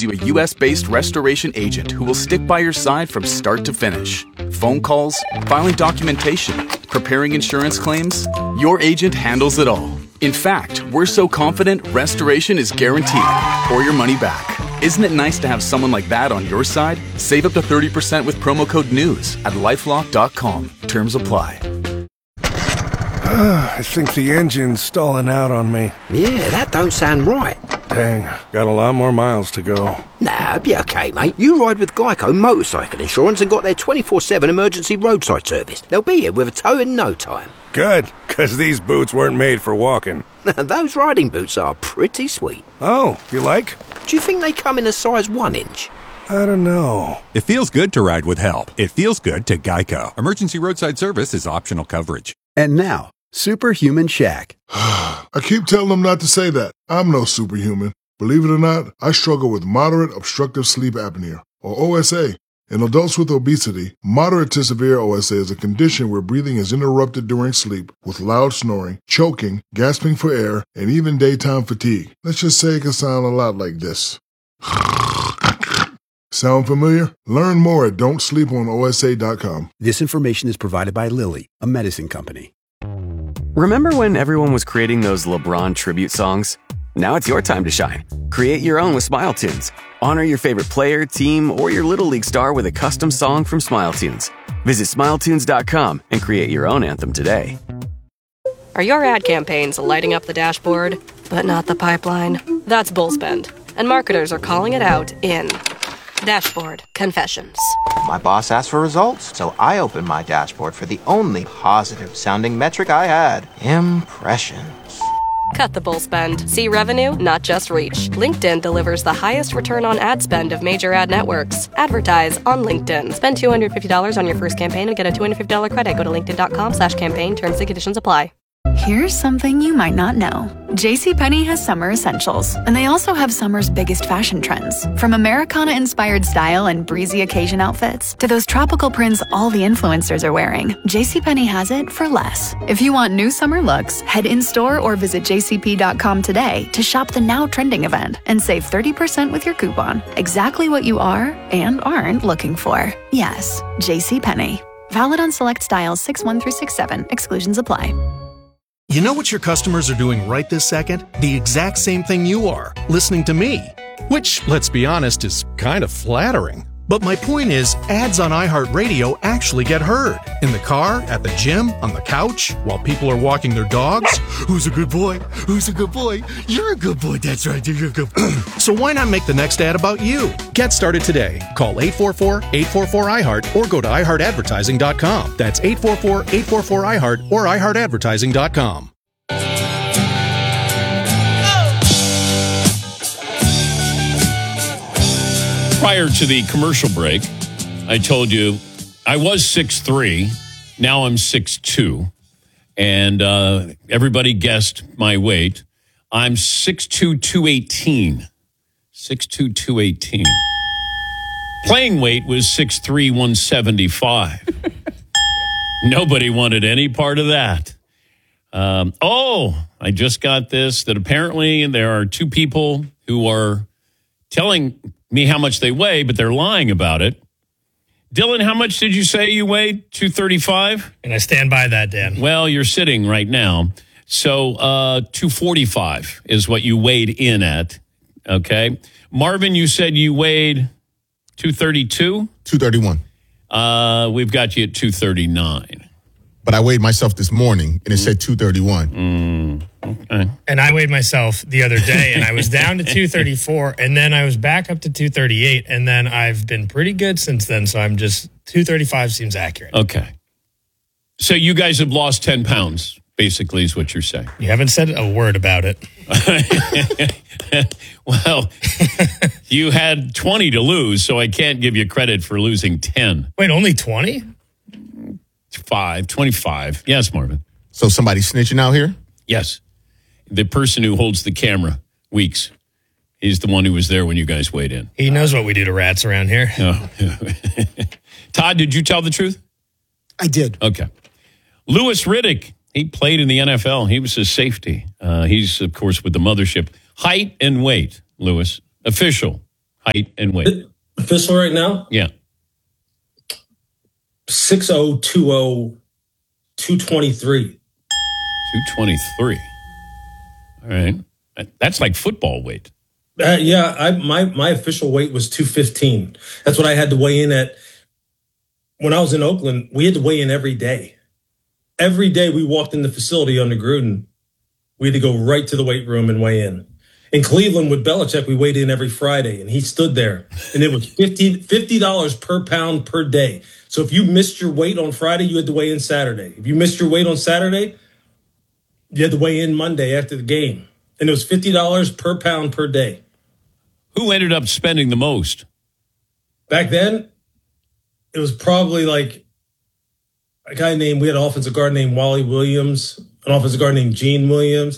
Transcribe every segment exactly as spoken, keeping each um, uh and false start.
you a U S-based restoration agent who will stick by your side from start to finish. Phone calls, filing documentation, preparing insurance claims. Your agent handles it all. In fact, we're so confident restoration is guaranteed or your money back. Isn't it nice to have someone like that on your side? Save up to thirty percent with promo code NEWS at lifelock dot com. Terms apply. I think the engine's stalling out on me. Yeah, that don't sound right. Dang, got a lot more miles to go. Nah, be okay, mate. You ride with Geico Motorcycle Insurance and got their twenty-four seven emergency roadside service. They'll be here with a tow in no time. Good, because these boots weren't made for walking. Those riding boots are pretty sweet. Oh, you like? Do you think they come in a size one inch? I don't know. It feels good to ride with help. It feels good to Geico. Emergency roadside service is optional coverage. And now, Superhuman Shaq. I keep telling them not to say that. I'm no superhuman. Believe it or not, I struggle with moderate obstructive sleep apnea, or O S A. In adults with obesity, moderate to severe O S A is a condition where breathing is interrupted during sleep with loud snoring, choking, gasping for air, and even daytime fatigue. Let's just say it can sound a lot like this. Sound familiar? Learn more at don't sleep on O S A dot com. This information is provided by Lilly, a medicine company. Remember when everyone was creating those LeBron tribute songs? Now it's your time to shine. Create your own with Smile Tunes. Honor your favorite player, team, or your Little League star with a custom song from Smile Tunes. Visit smile tunes dot com and create your own anthem today. Are your ad campaigns lighting up the dashboard, but not the pipeline? That's Bullspend, and marketers are calling it out in Dashboard Confessions. My boss asked for results, so I opened my dashboard for the only positive-sounding metric I had, impressions. Cut the bull spend. See revenue, not just reach. LinkedIn delivers the highest return on ad spend of major ad networks. Advertise on LinkedIn. Spend two hundred fifty dollars on your first campaign and get a two hundred fifty dollars credit. Go to linkedin dot com slash campaign. Terms and conditions apply. Here's something you might not know. JCPenney has summer essentials, and they also have summer's biggest fashion trends. From Americana-inspired style and breezy occasion outfits to those tropical prints all the influencers are wearing, JCPenney has it for less. If you want new summer looks, head in-store or visit j c p dot com today to shop the now trending event and save thirty percent with your coupon. Exactly what you are and aren't looking for. Yes, JCPenney. Valid on select styles six one through six seven. Exclusions apply. You know what your customers are doing right this second? The exact same thing you are, listening to me. Which, let's be honest, is kind of flattering. But my point is, ads on iHeartRadio actually get heard. In the car, at the gym, on the couch, while people are walking their dogs. Who's a good boy? Who's a good boy? You're a good boy, that's right, you're a good boy. So why not make the next ad about you? Get started today. Call eight four four, eight four four, I heart or go to i heart advertising dot com. That's eight four four, eight four four, I heart or i heart advertising dot com. Prior to the commercial break, I told you I was six three. Now I'm six two. And uh, everybody guessed my weight. I'm six two, two eighteen. six two, two eighteen. Playing weight was six three, one seventy-five. Nobody wanted any part of that. Um, oh, I just got this, that apparently there are two people who are telling me how much they weigh, but they're lying about it. Dylan, how much did you say you weighed? two thirty-five? And I stand by that, Dan. Well, you're sitting right now. So uh, two forty-five is what you weighed in at. Okay. Marvin, you said you weighed two thirty-two? two thirty-one. Uh, we've got you at two thirty-nine. But I weighed myself this morning, and it said two thirty-one. Mm, okay. And I weighed myself the other day, and I was down to two thirty-four, and then I was back up to two thirty-eight, and then I've been pretty good since then, so I'm just, two thirty-five seems accurate. Okay. So you guys have lost ten pounds, basically, is what you're saying. You haven't said a word about it. Well, you had twenty to lose, so I can't give you credit for losing ten. Wait, only twenty? Five, twenty-five. Yes, Marvin. So somebody snitching out here? Yes. The person who holds the camera, Weeks, he's the one who was there when you guys weighed in. He knows what we do to rats around here. Oh. Todd, did you tell the truth? I did. Okay. Louis Riddick, he played in the N F L. He was a safety. Uh, he's, of course, with the mothership. Height and weight, Louis. Official height and weight. Official right now? Yeah. six oh, two oh, two twenty-three. two twenty-three. All right. That's like football weight. Uh, yeah, I, my, my official weight was two fifteen. That's what I had to weigh in at. When I was in Oakland, we had to weigh in every day. Every day we walked in the facility under Gruden, we had to go right to the weight room and weigh in. In Cleveland with Belichick, we weighed in every Friday, and he stood there, and it was fifty dollars per pound per day. So if you missed your weight on Friday, you had to weigh in Saturday. If you missed your weight on Saturday, you had to weigh in Monday after the game. And it was fifty dollars per pound per day. Who ended up spending the most? Back then, it was probably like a guy named, we had an offensive guard named Wally Williams, an offensive guard named Gene Williams.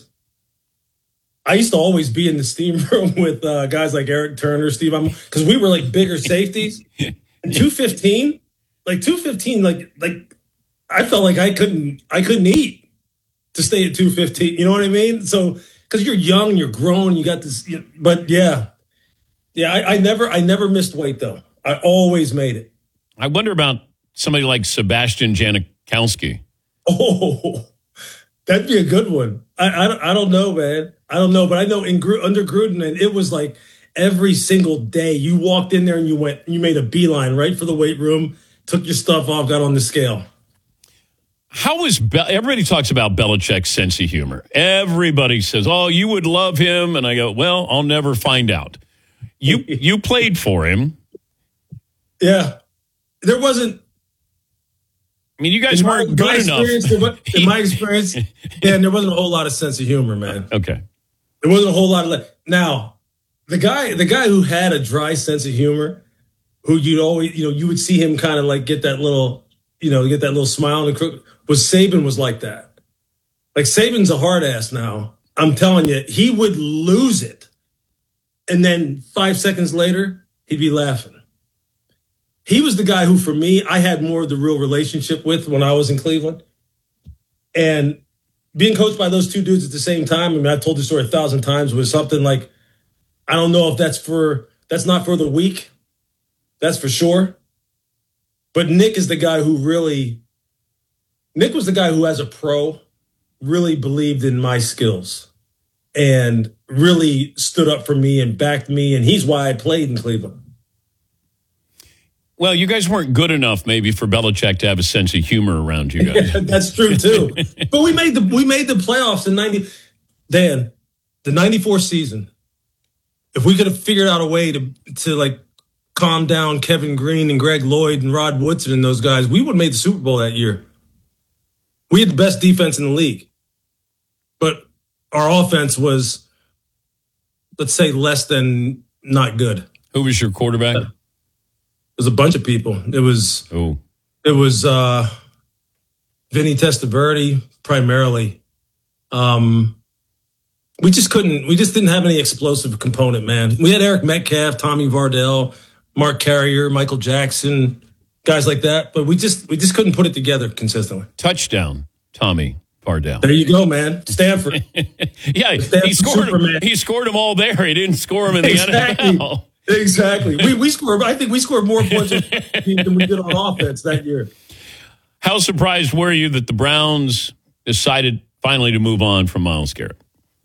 I used to always be in the steam room with uh, guys like Eric Turner, Steve, because we were like bigger safeties. And two fifteen, like two fifteen, like like I felt like I couldn't I couldn't eat to stay at two fifteen. You know what I mean? So because you're young, you're grown, you got this. You know, but yeah, yeah, I, I never I never missed weight though. I always made it. I wonder about somebody like Sebastian Janikowski. Oh, that'd be a good one. I, I, don't, I don't know, man. I don't know, but I know in under Gruden, and it was like every single day you walked in there and you went, you made a beeline right for the weight room, took your stuff off, got on the scale. How is Be- everybody talks about Belichick's sense of humor? Everybody says, "Oh, you would love him," and I go, "Well, I'll never find out." You you played for him, yeah. There wasn't. I mean, you guys in weren't my, good my enough. In my experience, Dan, there wasn't a whole lot of sense of humor, man. Okay. There wasn't a whole lot of le- now. The guy, the guy who had a dry sense of humor, who you'd always, you know, you would see him kind of like get that little, you know, get that little smile and crook. Was Saban was like that. Like Saban's a hard ass now. I'm telling you, he would lose it, and then five seconds later, he'd be laughing. He was the guy who, for me, I had more of the real relationship with when I was in Cleveland. And being coached by those two dudes at the same time, I mean, I've told this story a thousand times, was something like, I don't know if that's for, that's not for the weak. That's for sure. But Nick is the guy who really, Nick was the guy who, as a pro, really believed in my skills and really stood up for me and backed me. And he's why I played in Cleveland. Well, you guys weren't good enough, maybe, for Belichick to have a sense of humor around you guys. Yeah, that's true too. But we made the we made the playoffs in ninety. Dan, the ninety-four season. If we could have figured out a way to to like calm down Kevin Green and Greg Lloyd and Rod Woodson and those guys, we would have made the Super Bowl that year. We had the best defense in the league, but our offense was, let's say, less than not good. Who was your quarterback? Uh, It was a bunch of people. It was oh. It was uh, Vinny Testaverde primarily. Um, we just couldn't. We just didn't have any explosive component, man. We had Eric Metcalf, Tommy Vardell, Mark Carrier, Michael Jackson, guys like that, but we just we just couldn't put it together consistently. Touchdown, Tommy Vardell. There you go, man. Stanford. yeah, Stanford he scored. Superman. He scored them all there. He didn't score them in the exactly. N F L. Exactly. We we scored. I think we scored more points than we did on offense that year. How surprised were you that the Browns decided finally to move on from Myles Garrett?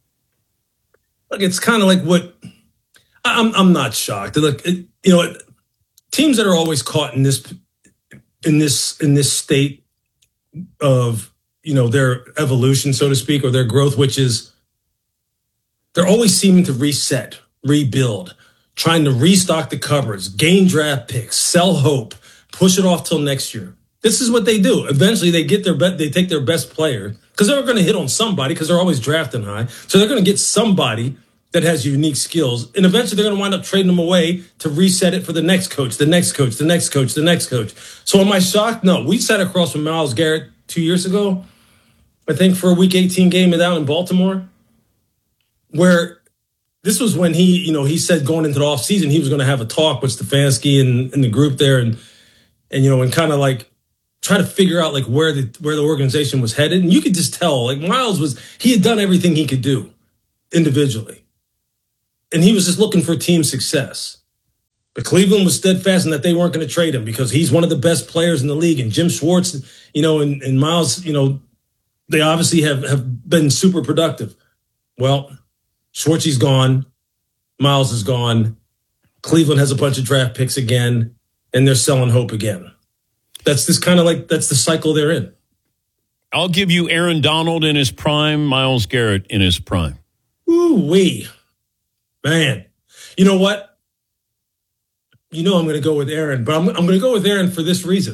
Look, it's kind of like what I'm. I'm not shocked. Look, it, you know, teams that are always caught in this in this in this state of, you know, their evolution, so to speak, or their growth, which is they're always seeming to reset, rebuild. Trying to restock the cupboards, gain draft picks, sell hope, push it off till next year. This is what they do. Eventually, they get their be- they take their best player because they're going to hit on somebody because they're always drafting high. So they're going to get somebody that has unique skills, and eventually they're going to wind up trading them away to reset it for the next coach, the next coach, the next coach, the next coach. So am I shocked? No. We sat across from Myles Garrett two years ago, I think, for a Week eighteen game down in Baltimore, where. This was when he, you know, he said going into the offseason he was going to have a talk with Stefanski and, and the group there and, and you know, and kind of like try to figure out like where the where the organization was headed. And you could just tell, like, Myles was, he had done everything he could do individually. And he was just looking for team success. But Cleveland was steadfast in that they weren't going to trade him because he's one of the best players in the league. And Jim Schwartz, you know, and, and Miles, you know, they obviously have, have been super productive. Well, Schwartzy's gone. Miles is gone. Cleveland has a bunch of draft picks again, and they're selling hope again. That's this kind of like, that's the cycle they're in. I'll give you Aaron Donald in his prime, Myles Garrett in his prime. Ooh-wee. Man. You know what? You know I'm going to go with Aaron, but I'm, I'm going to go with Aaron for this reason.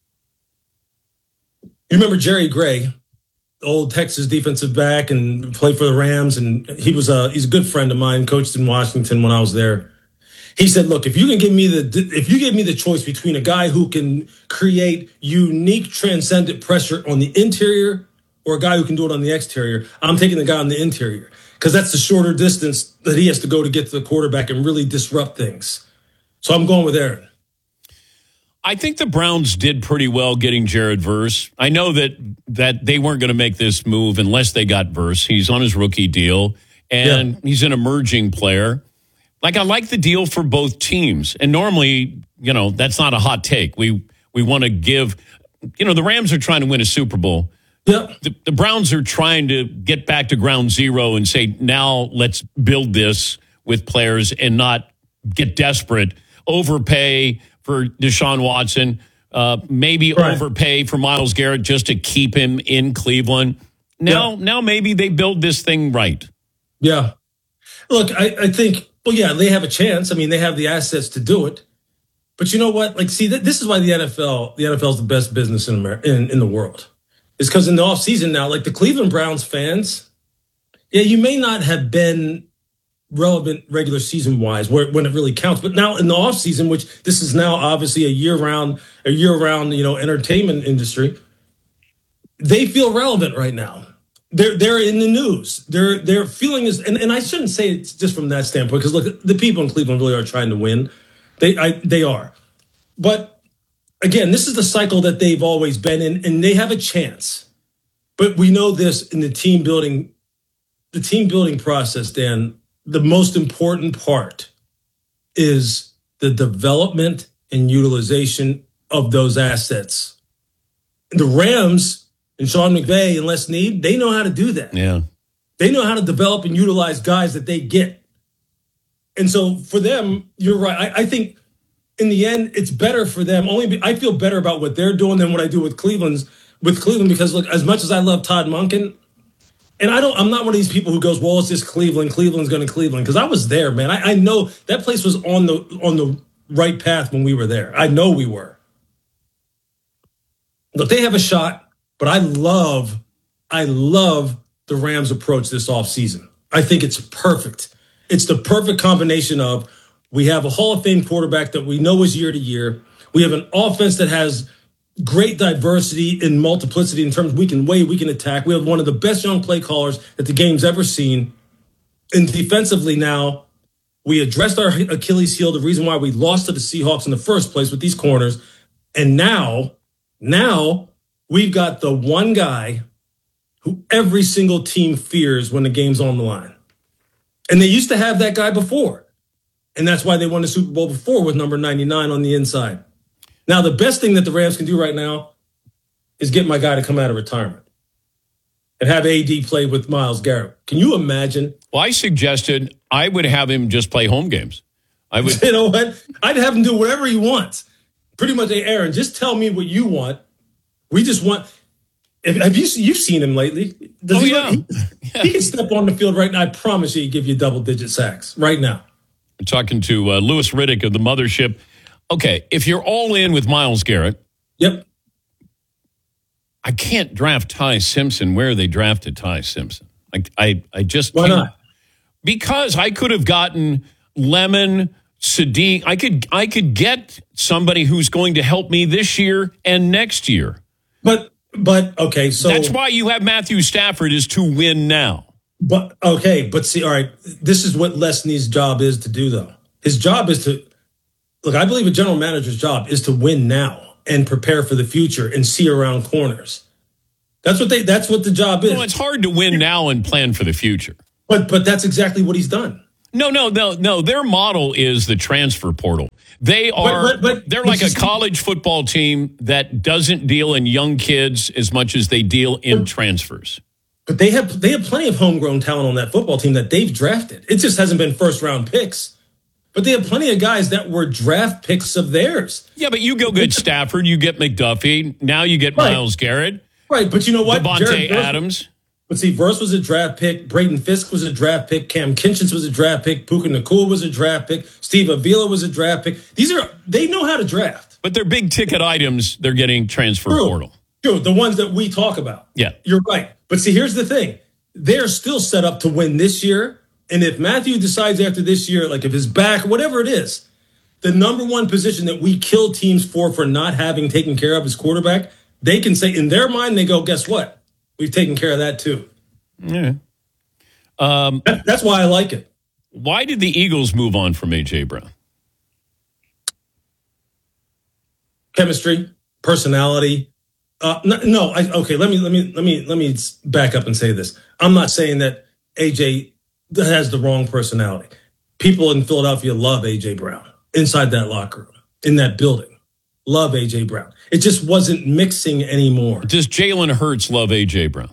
You remember Jerry Gray, old Texas defensive back, and played for the Rams, and he was a he's a good friend of mine. Coached in Washington when I was there. He said, "Look, if you can give me the if you give me the choice between a guy who can create unique, transcendent pressure on the interior or a guy who can do it on the exterior, I'm taking the guy on the interior because that's the shorter distance that he has to go to get to the quarterback and really disrupt things." So I'm going with Aaron. I think the Browns did pretty well getting Jared Verse. I know that that they weren't going to make this move unless they got Verse. He's on his rookie deal, and yeah. he's an emerging player. Like, I like the deal for both teams. And normally, you know, that's not a hot take. We we want to give, you know, the Rams are trying to win a Super Bowl. Yeah. The, the Browns are trying to get back to ground zero and say, now let's build this with players and not get desperate. Overpay for Deshaun Watson, uh, maybe right. overpay for Myles Garrett just to keep him in Cleveland. Now, yeah. now maybe they build this thing right. Yeah. Look, I, I think, well, yeah, they have a chance. I mean, they have the assets to do it. But you know what? Like, see, th- this is why the N F L, the N F L is the best business in America, in, in the world. It's because in the offseason now, like the Cleveland Browns fans, yeah, you may not have been relevant regular season wise where when it really counts, but now in the off season, which this is now obviously a year round, a year round, you know, entertainment industry, they feel relevant right now. They're they're in the news. They're they're feeling is, and, and I shouldn't say it's just from that standpoint because look, the people in Cleveland really are trying to win. They I, they are, but again, this is the cycle that they've always been in, and they have a chance. But we know this in the team building, the team building process, Dan. The most important part is the development and utilization of those assets. The Rams and Sean McVay and Les Snead, they know how to do that. Yeah. They know how to develop and utilize guys that they get. And so for them, you're right. I, I think in the end, it's better for them. Only be, I feel better about what they're doing than what I do with Cleveland's with Cleveland because look, as much as I love Todd Monken, and I don't, I'm not one of these people who goes, well, it's just Cleveland. Cleveland's going to Cleveland. Because I was there, man. I, I know that place was on the on the right path when we were there. I know we were. Look, they have a shot, but I love, I love the Rams' approach this offseason. I think it's perfect. It's the perfect combination of we have a Hall of Fame quarterback that we know is year to year. We have an offense that has great diversity and multiplicity in terms of we can weigh, we can attack. We have one of the best young play callers that the game's ever seen. And defensively now, we addressed our Achilles heel, the reason why we lost to the Seahawks in the first place with these corners. And now, now we've got the one guy who every single team fears when the game's on the line. And they used to have that guy before. And that's why they won the Super Bowl before with number ninety-nine on the inside. Now, the best thing that the Rams can do right now is get my guy to come out of retirement and have A D play with Myles Garrett. Can you imagine? Well, I suggested I would have him just play home games. I would. You know what? I'd have him do whatever he wants. Pretty much, hey, Aaron, just tell me what you want. We just want. If, have you you've seen him lately? Does oh, he, yeah. He, yeah. He can step on the field right now. I promise you, he'd give you double-digit sacks right now. We're talking to uh, Louis Riddick of the Mothership. Okay, if you're all in with Myles Garrett, yep. I can't draft Ty Simpson where they drafted Ty Simpson. I, I, I just why can't. not? Because I could have gotten Lemon, Sadiq. I could, I could get somebody who's going to help me this year and next year. But, but okay, so that's why you have Matthew Stafford is to win now. But okay, but see, all right, this is what Les Snead's job is to do, though. His job is to. Look, I believe a general manager's job is to win now and prepare for the future and see around corners. That's what they. That's what the job is. Well, it's hard to win now and plan for the future. But but that's exactly what he's done. No, no, no, no. Their model is the transfer portal. They are. But, but, but, they're like a college football team that doesn't deal in young kids as much as they deal in transfers. But they have they have plenty of homegrown talent on that football team that they've drafted. It just hasn't been first round picks. But they have plenty of guys that were draft picks of theirs. Yeah, but you go get Stafford, you get McDuffie, now you get Right. Myles Garrett. Right, but you know what? Devontae Jared Verse- Adams. But see, Verse was a draft pick. Braden Fisk was a draft pick. Cam Kinchins was a draft pick. Puka Nakua was a draft pick. Steve Avila was a draft pick. These are, they know how to draft. But they're big ticket items they're getting transfer True. portal. True, the ones that we talk about. Yeah. You're right. But see, here's the thing. They're still set up to win this year. And if Matthew decides after this year, like if his back, whatever it is, the number one position that we kill teams for for not having taken care of his quarterback, they can say in their mind, they go, guess what? We've taken care of that too. Yeah. Um, that, that's why I like it. Why did the Eagles move on from A J Brown? Chemistry, personality. Uh, no, no I, okay. Let me let me let me let me back up and say this. I'm not saying that A J has the wrong personality. People in Philadelphia love A J Brown inside that locker room, in that building. Love A J Brown. It just wasn't mixing anymore. Does Jalen Hurts love A J Brown?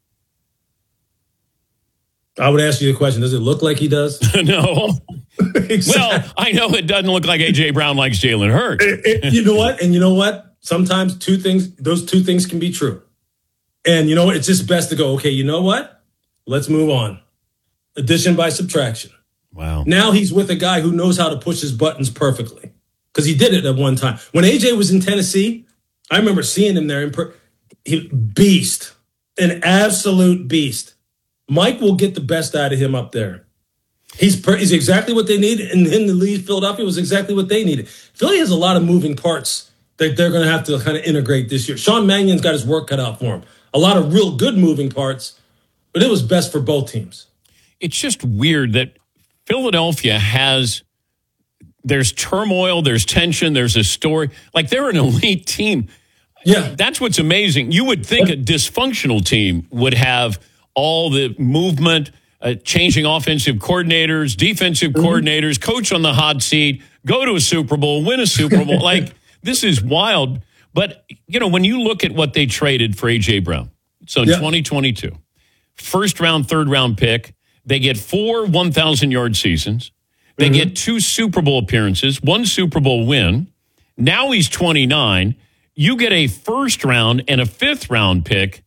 I would ask you the question, does it look like he does? No. Exactly. Well, I know it doesn't look like A J Brown likes Jalen Hurts. It- it- you know what? And you know what? Sometimes two things, those two things can be true. And you know what? It's just best to go, okay, you know what? Let's move on. Addition by subtraction. Wow. Now he's with a guy who knows how to push his buttons perfectly. Because he did it at one time. When A J was in Tennessee, I remember seeing him there. In per- he, beast. An absolute beast. Mike will get the best out of him up there. He's per- he's exactly what they need, and in the lead, Philadelphia was exactly what they needed. Philly has a lot of moving parts that they're going to have to kind of integrate this year. Sean Mannion's got his work cut out for him. A lot of real good moving parts, but it was best for both teams. It's just weird that Philadelphia has, there's turmoil, there's tension, there's a story. Like they're an elite team. Yeah. That's what's amazing. You would think a dysfunctional team would have all the movement, uh, changing offensive coordinators, defensive mm-hmm. coordinators, coach on the hot seat, go to a Super Bowl, win a Super Bowl. Like, this is wild. But, you know, when you look at what they traded for A J Brown, so in yeah. twenty twenty-two, first round, third round pick, they get four one thousand yard seasons. They mm-hmm. get two Super Bowl appearances, one Super Bowl win. Now he's twenty-nine. You get a first round and a fifth round pick.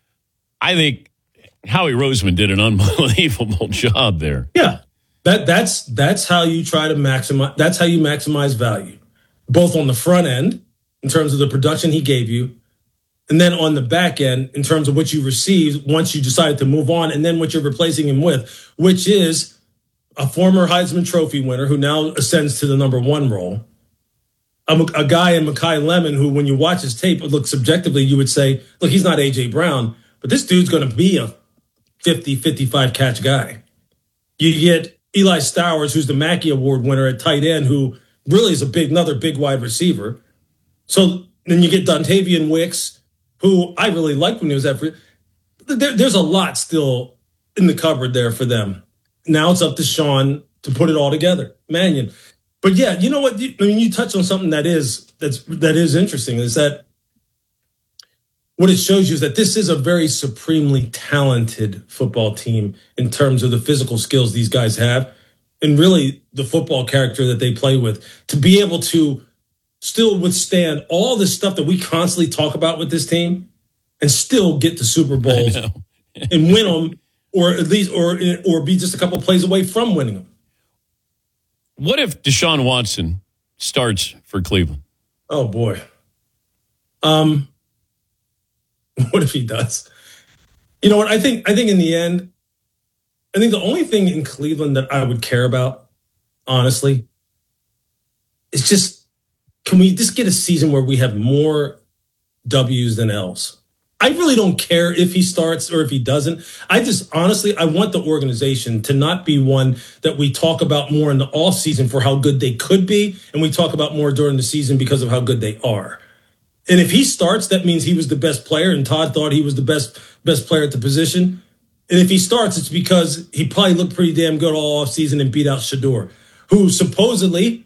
I think Howie Roseman did an unbelievable job there. Yeah, that that's that's how you try to maximize. That's how you maximize value, both on the front end in terms of the production he gave you, and then on the back end in terms of what you received once you decided to move on, and then what you're replacing him with, which is a former Heisman Trophy winner who now ascends to the number one role. A, a guy in Mekhi Lemon who, when you watch his tape, look subjectively, you would say, look, he's not A J Brown, but this dude's going to be a fifty, fifty-five catch guy. You get Eli Stowers, who's the Mackey Award winner at tight end, who really is a big, another big wide receiver. So then you get Dontavian Wicks, who I really liked when he was at. There, there's a lot still in the cupboard there for them. Now it's up to Sean to put it all together. Mannion. But yeah, you know what? I mean, you touched on something that is that's that is interesting. Is that what it shows you is that this is a very supremely talented football team in terms of the physical skills these guys have, and really the football character that they play with. To be able to still withstand all this stuff that we constantly talk about with this team, and still get to Super Bowls and win them, or at least, or or be just a couple plays away from winning them. What if Deshaun Watson starts for Cleveland? Oh boy. Um, what if he does? You know what? I think I think in the end, I think the only thing in Cleveland that I would care about, honestly, is just, can we just get a season where we have more W's than L's? I really don't care if he starts or if he doesn't. I just, honestly, I want the organization to not be one that we talk about more in the off season for how good they could be, and we talk about more during the season because of how good they are. And if he starts, that means he was the best player, and Todd thought he was the best best player at the position. And if he starts, it's because he probably looked pretty damn good all off season and beat out Shador, who supposedly,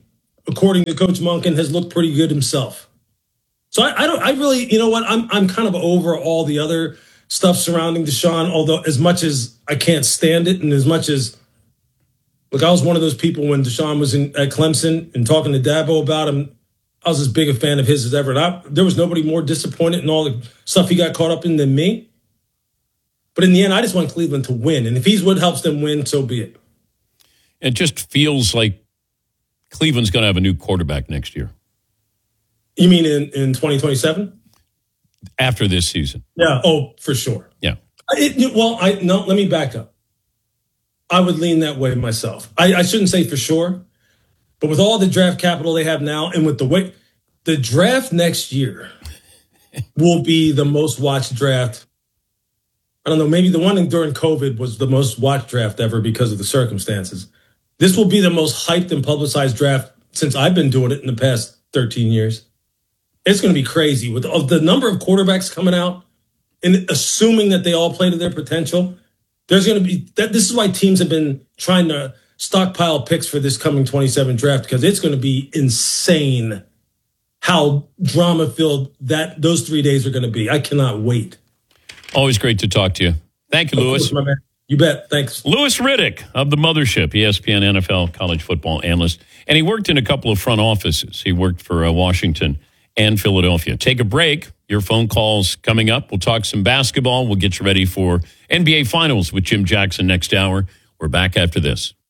according to Coach Monken, has looked pretty good himself. So I, I don't, I really, you know what, I'm I'm kind of over all the other stuff surrounding Deshaun, although as much as I can't stand it and as much as, look, I was one of those people when Deshaun was in, at Clemson and talking to Dabo about him, I was as big a fan of his as ever. And I, there was nobody more disappointed in all the stuff he got caught up in than me. But in the end, I just want Cleveland to win. And if he's what helps them win, so be it. It just feels like Cleveland's going to have a new quarterback next year. You mean in, in twenty twenty-seven? After this season. Yeah. Oh, for sure. Yeah. It, well, I no. Let me back up. I would lean that way myself. I, I shouldn't say for sure, but with all the draft capital they have now, and with the way the draft next year will be the most watched draft. I don't know. Maybe the one during COVID was the most watched draft ever because of the circumstances. This will be the most hyped and publicized draft since I've been doing it in the past thirteen years. It's going to be crazy with the number of quarterbacks coming out and assuming that they all play to their potential. There's going to be that. This is why teams have been trying to stockpile picks for this coming twenty-seven draft, because it's going to be insane how drama filled that those three days are going to be. I cannot wait. Always great to talk to you. Thank you, Louis. My man. You bet. Thanks. Louis Riddick of the Mothership, E S P N N F L college football analyst. And he worked in a couple of front offices. He worked for uh, Washington and Philadelphia. Take a break. Your phone calls coming up. We'll talk some basketball. We'll get you ready for N B A Finals with Jim Jackson next hour. We're back after this.